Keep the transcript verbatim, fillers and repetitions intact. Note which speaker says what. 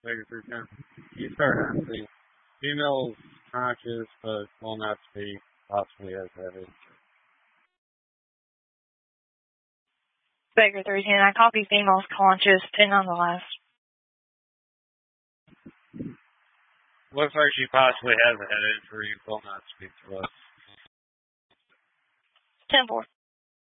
Speaker 1: Baker three ten. You start asking. Females conscious but will not speak, possibly as headed.
Speaker 2: Baker three ten, I copy females conscious, ten nonetheless.
Speaker 1: Looks like she possibly has a headache for you, will not speak to us.
Speaker 2: ten four.